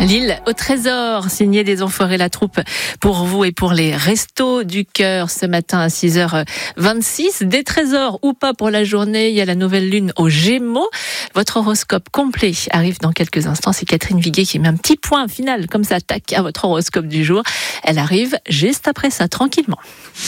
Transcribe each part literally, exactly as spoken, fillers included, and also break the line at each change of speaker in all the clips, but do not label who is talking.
Lille au trésor, signé des Enfoirés la troupe pour vous et pour les Restos du Cœur ce matin à six heures vingt-six. Des trésors ou pas pour la journée, il y a la nouvelle lune aux Gémeaux. Votre horoscope complet arrive dans quelques instants. C'est Catherine Viguet qui met un petit point final comme ça, tac, à votre horoscope du jour. Elle arrive juste après ça, tranquillement.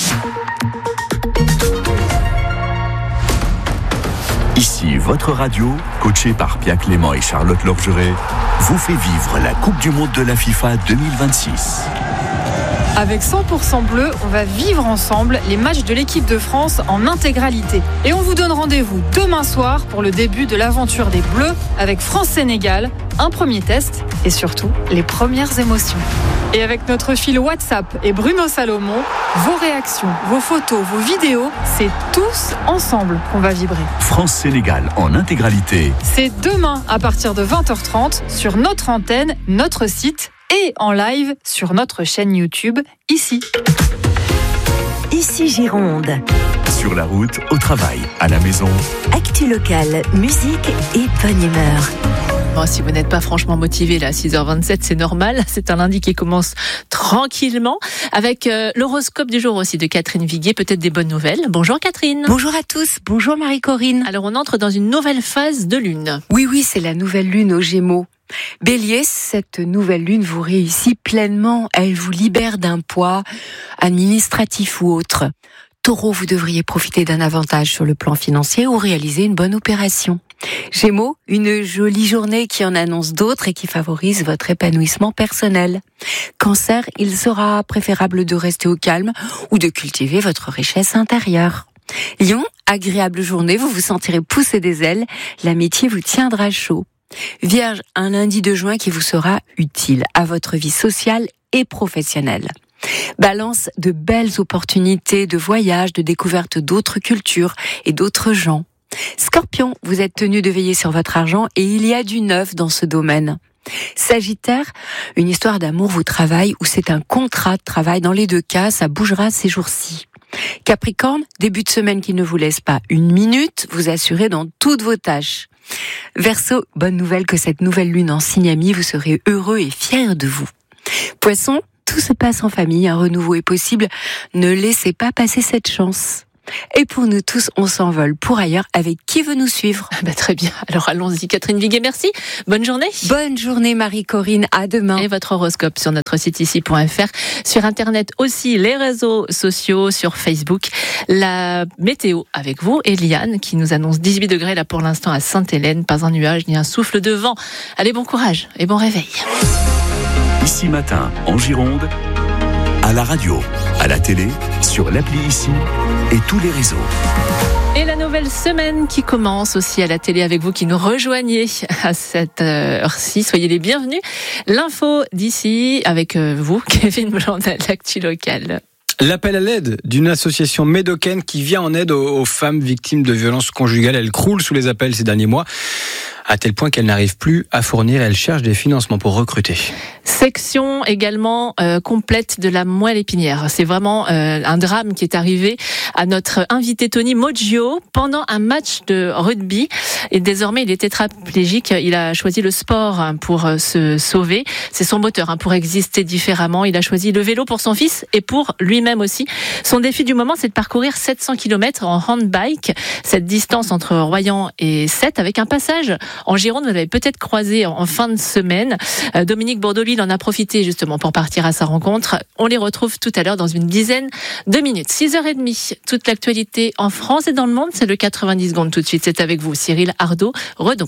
Ici, votre radio, coachée par Pia Clément et Charlotte Lorgeret, vous fait vivre la Coupe du Monde de la FIFA deux mille vingt-six.
Avec cent pour cent bleu, on va vivre ensemble les matchs de l'équipe de France en intégralité. Et on vous donne rendez-vous demain soir pour le début de l'aventure des Bleus avec France-Sénégal, un premier test et surtout les premières émotions. Et avec notre fil WhatsApp et Bruno Salomon, vos réactions, vos photos, vos vidéos, c'est tous ensemble qu'on va vibrer.
France-Sénégal en intégralité.
C'est demain à partir de vingt heures trente sur notre antenne, notre site et en live sur notre chaîne YouTube, ici.
Ici Gironde.
Sur la route, au travail, à la maison.
Actu locale, musique et bonne humeur.
Bon, si vous n'êtes pas franchement motivé là à six heures vingt-sept, c'est normal. C'est un lundi qui commence tranquillement avec euh, l'horoscope du jour aussi de Catherine Viguet. Peut-être des bonnes nouvelles. Bonjour Catherine.
Bonjour à tous. Bonjour Marie-Corinne.
Alors on entre dans une nouvelle phase de lune.
Oui, oui, c'est la nouvelle lune aux Gémeaux. Bélier, cette nouvelle lune vous réussit pleinement. Elle vous libère d'un poids administratif ou autre. Taureau, vous devriez profiter d'un avantage sur le plan financier ou réaliser une bonne opération. Gémeaux, une jolie journée qui en annonce d'autres et qui favorise votre épanouissement personnel. Cancer, il sera préférable de rester au calme ou de cultiver votre richesse intérieure. Lion, agréable journée, vous vous sentirez pousser des ailes, l'amitié vous tiendra chaud. Vierge, un lundi de juin qui vous sera utile à votre vie sociale et professionnelle. Balance, de belles opportunités de voyage, de découverte d'autres cultures et d'autres gens. Scorpion, vous êtes tenu de veiller sur votre argent et il y a du neuf dans ce domaine. Sagittaire, une histoire d'amour vous travaille ou c'est un contrat de travail. Dans les deux cas, ça bougera ces jours-ci. Capricorne, début de semaine qui ne vous laisse pas une minute, vous assurez dans toutes vos tâches. Verseau, bonne nouvelle que cette nouvelle lune en signe ami, vous serez heureux et fiers de vous. Poisson, tout se passe en famille, un renouveau est possible, ne laissez pas passer cette chance. Et pour nous tous, on s'envole pour ailleurs avec qui veut nous suivre.
Bah, très bien, alors allons-y Catherine Viguet, merci. Bonne journée.
Bonne journée Marie-Corinne, à demain.
Et votre horoscope sur notre site ici point f r, sur internet aussi, les réseaux sociaux, sur Facebook. La météo avec vous, Eliane, qui nous annonce dix-huit degrés là pour l'instant à Sainte-Hélène, pas un nuage ni un souffle de vent. Allez, bon courage et bon réveil.
Ici matin, en Gironde, à la radio, à la télé, sur l'appli Ici et tous les réseaux.
Et la nouvelle semaine qui commence aussi à la télé avec vous qui nous rejoignez à cette heure-ci. Soyez les bienvenus. L'info d'ici avec vous, Kevin Blandel, l'actu locale.
L'appel à l'aide d'une association médocaine qui vient en aide aux, aux femmes victimes de violences conjugales. Elle croule sous les appels ces derniers mois, à tel point qu'elle n'arrive plus à fournir. Elle cherche des financements pour recruter.
Section également euh, complète de la moelle épinière. C'est vraiment euh, un drame qui est arrivé à notre invité Tony Moggio pendant un match de rugby. Et désormais, il est tétraplégique. Il a choisi le sport pour se sauver. C'est son moteur hein, pour exister différemment. Il a choisi le vélo pour son fils et pour lui-même aussi. Son défi du moment, c'est de parcourir sept cents kilomètres en handbike. Cette distance entre Royan et Sète avec un passage en Gironde. Vous l'avez peut-être croisé en fin de semaine. Euh, Dominique Bourdoli en a profité justement pour partir à sa rencontre. On les retrouve tout à l'heure dans une dizaine de minutes. six heures trente, toute l'actualité en France et dans le monde, c'est le quatre-vingt-dix secondes tout de suite. C'est avec vous, Cyril Ardo-Redon.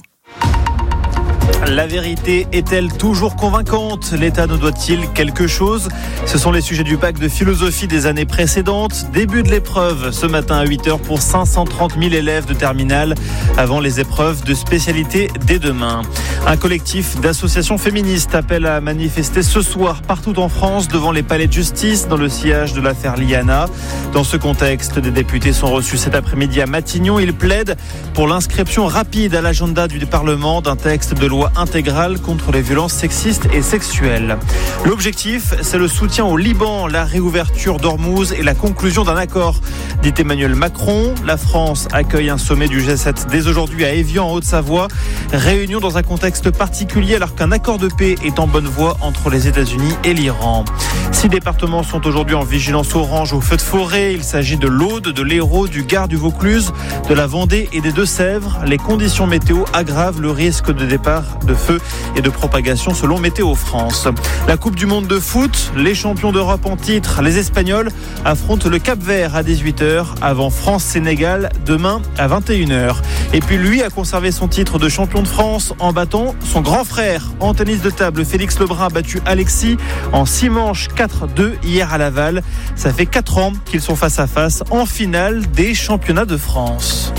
La vérité est-elle toujours convaincante ? L'État nous doit-il quelque chose ? Ce sont les sujets du bac de philosophie des années précédentes. Début de l'épreuve ce matin à huit heures pour cinq cent trente mille élèves de terminale avant les épreuves de spécialité dès demain. Un collectif d'associations féministes appelle à manifester ce soir partout en France devant les palais de justice dans le sillage de l'affaire Liana. Dans ce contexte, des députés sont reçus cet après-midi à Matignon. Ils plaident pour l'inscription rapide à l'agenda du Parlement d'un texte de loi intégral contre les violences sexistes et sexuelles. L'objectif, c'est le soutien au Liban, la réouverture d'Ormuz et la conclusion d'un accord, dit Emmanuel Macron. La France accueille un sommet du G sept dès aujourd'hui à Évian en Haute-Savoie. Réunion dans un contexte particulier alors qu'un accord de paix est en bonne voie entre les États-Unis et l'Iran. Six départements sont aujourd'hui en vigilance orange au feu de forêt. Il s'agit de l'Aude, de l'Hérault, du Gard, du Vaucluse, de la Vendée et des Deux-Sèvres. Les conditions météo aggravent le risque de départ de feu et de propagation selon Météo France. La Coupe du Monde de foot, les champions d'Europe en titre, les Espagnols affrontent le Cap-Vert à dix-huit heures avant France-Sénégal demain à vingt et une heures. Et puis lui a conservé son titre de champion de France en battant son grand frère. En tennis de table, Félix Lebrun a battu Alexis en six manches quatre deux hier à Laval. Ça fait quatre ans qu'ils sont face à face en finale des championnats de France.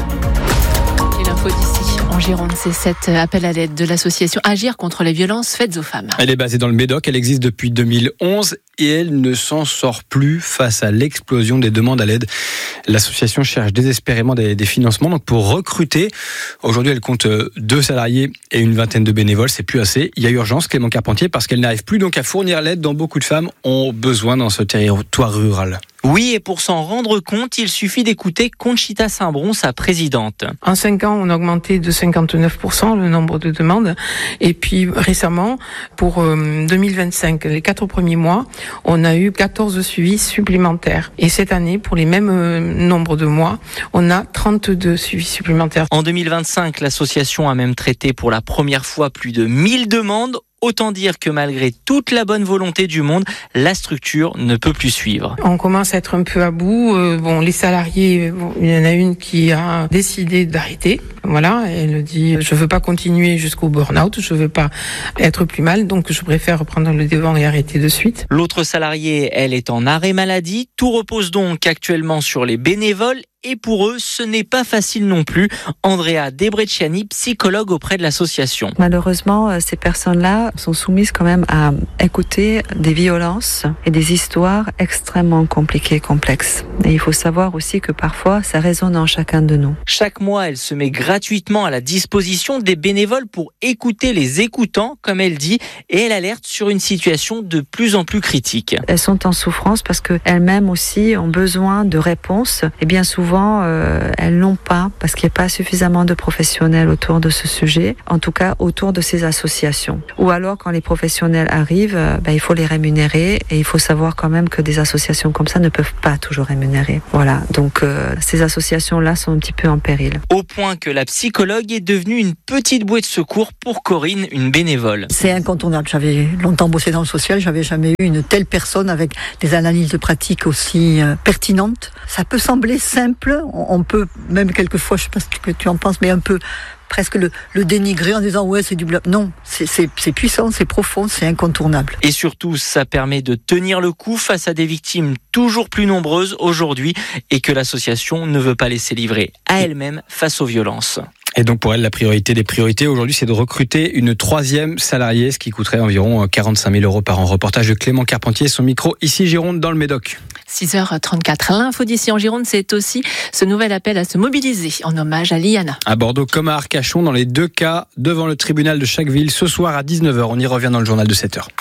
Et l'info d'ici en Gironde, c'est cet appel à l'aide de l'association Agir contre les violences faites aux femmes.
Elle est basée dans le Médoc, elle existe depuis deux mille onze et elle ne s'en sort plus face à l'explosion des demandes à l'aide. L'association cherche désespérément des, des financements donc pour recruter. Aujourd'hui, elle compte deux salariés et une vingtaine de bénévoles, c'est plus assez. Il y a urgence, Clément Carpentier, parce qu'elle n'arrive plus donc à fournir l'aide dont beaucoup de femmes ont besoin dans ce territoire rural.
Oui, et pour s'en rendre compte, il suffit d'écouter Conchita Saint-Bron, sa présidente.
En cinq ans, on a augmenté de cinquante-neuf pour cent le nombre de demandes. Et puis récemment, pour deux mille vingt-cinq, les quatre premiers mois, on a eu quatorze suivis supplémentaires. Et cette année, pour les mêmes nombres de mois, on a trente-deux suivis supplémentaires.
En deux mille vingt-cinq, l'association a même traité pour la première fois plus de mille demandes. Autant dire que malgré toute la bonne volonté du monde, la structure ne peut plus suivre.
On commence à être un peu à bout. Euh, bon, les salariés, bon, il y en a une qui a décidé d'arrêter. Voilà, elle dit je veux pas continuer jusqu'au burn-out, je veux pas être plus mal, donc je préfère reprendre le devant et arrêter de suite.
L'autre salariée, elle est en arrêt maladie. Tout repose donc actuellement sur les bénévoles. Et pour eux, ce n'est pas facile non plus. Andrea Debrecciani, psychologue auprès de l'association.
Malheureusement, ces personnes-là sont soumises quand même à écouter des violences et des histoires extrêmement compliquées, complexes. Et il faut savoir aussi que parfois, ça résonne en chacun de nous.
Chaque mois, elle se met gratuitement à la disposition des bénévoles pour écouter les écoutants, comme elle dit, et elle alerte sur une situation de plus en plus critique.
Elles sont en souffrance parce qu'elles-mêmes aussi ont besoin de réponses et bien souvent, Souvent, euh, elles l'ont pas parce qu'il n'y a pas suffisamment de professionnels autour de ce sujet, en tout cas autour de ces associations. Ou alors, quand les professionnels arrivent, euh, ben, il faut les rémunérer et il faut savoir quand même que des associations comme ça ne peuvent pas toujours rémunérer. Voilà, donc euh, ces associations-là sont un petit peu en péril.
Au point que la psychologue est devenue une petite bouée de secours pour Corinne, une bénévole.
C'est incontournable. J'avais longtemps bossé dans le social, j'avais jamais eu une telle personne avec des analyses de pratique aussi euh, pertinentes. Ça peut sembler simple. On peut même quelquefois, je ne sais pas ce que tu en penses, mais un peu presque le, le dénigrer en disant ouais c'est du blabla. Non, c'est, c'est, c'est puissant, c'est profond, c'est incontournable.
Et surtout, ça permet de tenir le coup face à des victimes toujours plus nombreuses aujourd'hui et que l'association ne veut pas laisser livrer à elle-même face aux violences.
Et donc pour elle, la priorité des priorités aujourd'hui, c'est de recruter une troisième salariée, ce qui coûterait environ quarante-cinq mille euros par an. Reportage de Clément Carpentier, son micro ici Gironde dans le Médoc.
six heures trente-quatre. L'info d'ici en Gironde, c'est aussi ce nouvel appel à se mobiliser en hommage à Liana.
À Bordeaux comme à Arcachon, dans les deux cas, devant le tribunal de chaque ville, ce soir à dix-neuf heures. On y revient dans le journal de sept heures.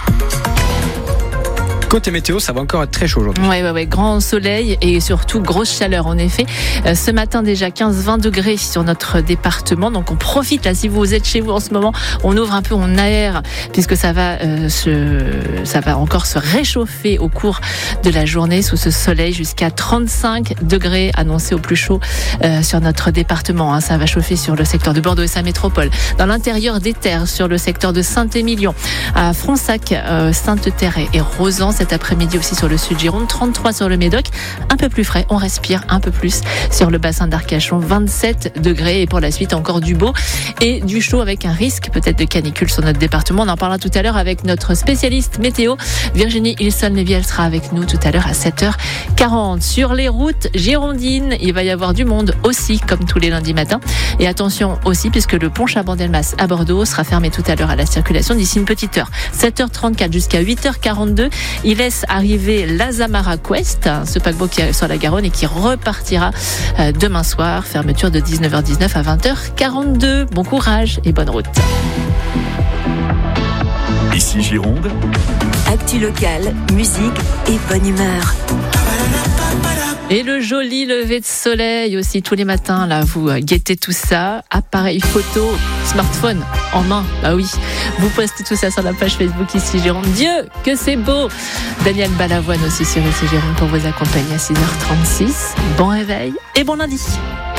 Côté météo, ça va encore être très chaud aujourd'hui.
Oui, ouais, ouais, grand soleil et surtout grosse chaleur. En effet, euh, ce matin déjà quinze à vingt degrés sur notre département. Donc on profite là, si vous êtes chez vous en ce moment, on ouvre un peu, on aère, puisque ça va, euh, se, ça va encore se réchauffer au cours de la journée sous ce soleil jusqu'à trente-cinq degrés annoncés au plus chaud euh, sur notre département. Hein. Ça va chauffer sur le secteur de Bordeaux et sa métropole. Dans l'intérieur des terres, sur le secteur de Saint-Émilion, à Fronsac, euh, Sainte-Terre et Rosan. Cet après-midi aussi sur le sud Gironde, trente-trois sur le Médoc, un peu plus frais, on respire un peu plus sur le bassin d'Arcachon, vingt-sept degrés et pour la suite encore du beau et du chaud avec un risque peut-être de canicule sur notre département. On en parlera tout à l'heure avec notre spécialiste météo, Virginie Hilson-Lévy, elle sera avec nous tout à l'heure à sept heures quarante. Sur les routes girondines, il va y avoir du monde aussi comme tous les lundis matins et attention aussi puisque le pont Chabandelmas à Bordeaux sera fermé tout à l'heure à la circulation d'ici une petite heure. sept heures trente-quatre jusqu'à huit heures quarante-deux. Il laisse arriver l'Azamara Quest, ce paquebot qui arrive sur la Garonne et qui repartira demain soir. Fermeture de dix-neuf heures dix-neuf à vingt heures quarante-deux. Bon courage et bonne route.
Ici Gironde.
Actu locale, musique et bonne humeur.
Et le joli lever de soleil aussi tous les matins, là, vous guettez tout ça. Appareil photo, smartphone en main, bah oui. Vous postez tout ça sur la page Facebook Ici Gironde. Dieu, que c'est beau! Daniel Balavoine aussi sur Ici Gironde pour vous accompagner à six heures trente-six. Bon réveil et bon lundi.